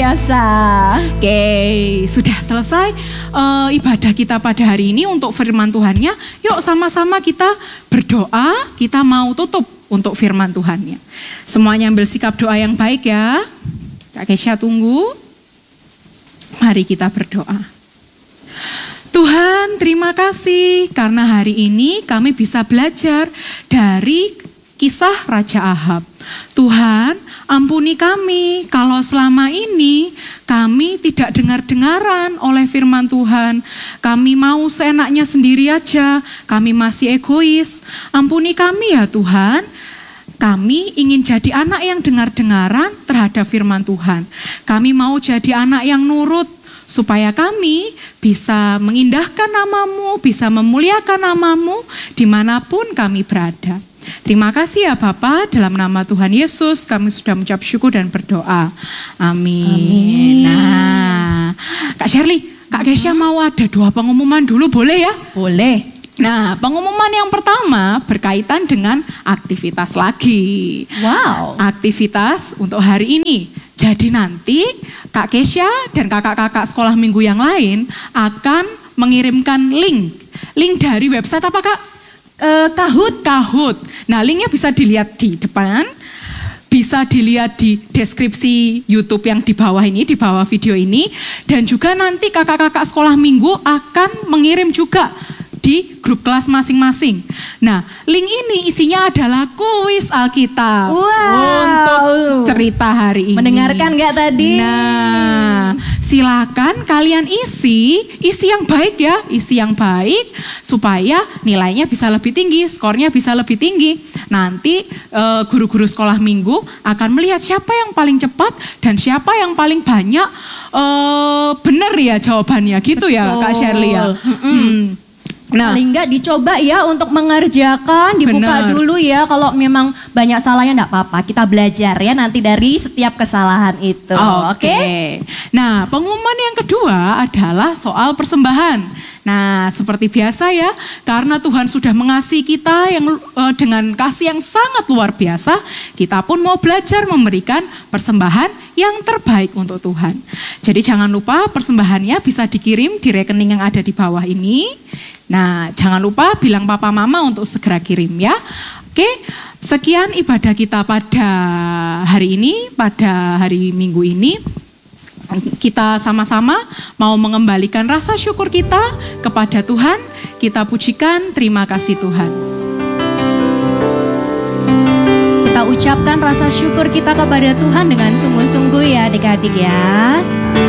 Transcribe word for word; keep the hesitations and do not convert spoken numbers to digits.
biasa. Oke, sudah selesai uh, ibadah kita pada hari ini untuk firman Tuhannya. Yuk sama-sama kita berdoa, kita mau tutup untuk firman Tuhannya. Semuanya ambil sikap doa yang baik ya. Kak Kesha tunggu. Mari kita berdoa. Tuhan, terima kasih karena hari ini kami bisa belajar dari kisah Raja Ahab. Tuhan, ampuni kami kalau selama ini kami tidak dengar-dengaran oleh firman Tuhan. Kami mau seenaknya sendiri aja, kami masih egois. Ampuni kami ya Tuhan. Kami ingin jadi anak yang dengar-dengaran terhadap firman Tuhan. Kami mau jadi anak yang nurut, supaya kami bisa mengindahkan namamu, bisa memuliakan namamu dimanapun kami berada. Terima kasih ya Bapa, dalam nama Tuhan Yesus kami sudah mengucap syukur dan berdoa. Amin. Amin. Nah, Kak Shirley, Kak Kesha mau ada dua pengumuman dulu boleh ya? Boleh. Nah, pengumuman yang pertama berkaitan dengan aktivitas lagi. Wow. Aktivitas untuk hari ini. Jadi nanti Kak Kesha dan kakak-kakak sekolah minggu yang lain akan mengirimkan link. Link dari website apa Kak? Uh, Kahoot. Kahoot. Nah linknya bisa dilihat di depan. Bisa dilihat di deskripsi YouTube yang di bawah ini, di bawah video ini. Dan juga nanti kakak-kakak sekolah minggu akan mengirim juga di grup kelas masing-masing. Nah, link ini isinya adalah kuis Alkitab. Wow. Untuk cerita hari ini. Mendengarkan gak tadi? Nah, silakan kalian isi, isi yang baik ya, isi yang baik supaya nilainya bisa lebih tinggi, skornya bisa lebih tinggi. Nanti eh, guru-guru sekolah minggu akan melihat siapa yang paling cepat dan siapa yang paling banyak eh, benar ya jawabannya, gitu ya Kak Shirley ya. Hmm. Nah, paling enggak dicoba ya untuk mengerjakan, dibuka bener. Dulu ya kalau memang banyak salahnya enggak apa-apa. Kita belajar ya nanti dari setiap kesalahan itu. Oke. Okay? Okay? Nah, pengumuman yang kedua adalah soal persembahan. Nah, seperti biasa ya, karena Tuhan sudah mengasihi kita yang uh, dengan kasih yang sangat luar biasa, kita pun mau belajar memberikan persembahan yang terbaik untuk Tuhan. Jadi jangan lupa persembahannya bisa dikirim di rekening yang ada di bawah ini. Nah, jangan lupa bilang papa mama untuk segera kirim ya. Oke, sekian ibadah kita pada hari ini, pada hari Minggu ini. Kita sama-sama mau mengembalikan rasa syukur kita kepada Tuhan. Kita pujikan, terima kasih Tuhan. Kita ucapkan rasa syukur kita kepada Tuhan dengan sungguh-sungguh ya adik-adik ya.